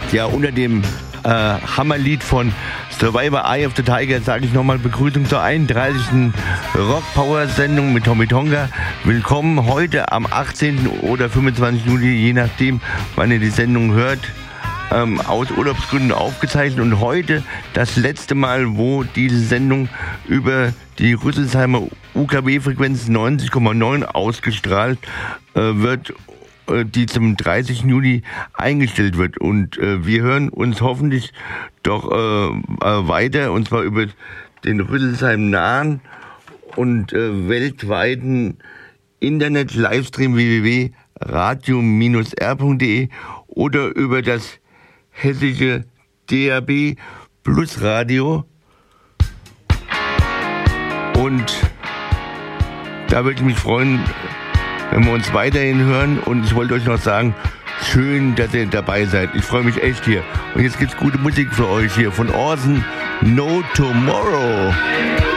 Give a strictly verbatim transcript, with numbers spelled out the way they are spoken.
Ja, unter dem äh, Hammerlied von Survivor Eye of the Tiger sage ich nochmal Begrüßung zur einunddreißigsten Rock-Power-Sendung mit Tommy Tonga. Willkommen heute am achtzehnten oder fünfundzwanzigsten Juli, je nachdem, wann ihr die Sendung hört, ähm, aus Urlaubsgründen aufgezeichnet. Und heute das letzte Mal, wo diese Sendung über die Rüsselsheimer U K W-Frequenz neunzig Komma neun ausgestrahlt äh, wird, die zum dreißigsten Juli eingestellt wird. Und äh, wir hören uns hoffentlich doch äh, äh, weiter, und zwar über den Rüsselsheim nahen und äh, weltweiten Internet-Livestream w w w punkt radio r punkt d e oder über das hessische D A B Plus Radio. Und da würde ich mich freuen, wenn wir uns weiterhin hören. Und ich wollte euch noch sagen, schön, dass ihr dabei seid. Ich freue mich echt hier. Und jetzt gibt's gute Musik für euch hier von Orson, No Tomorrow.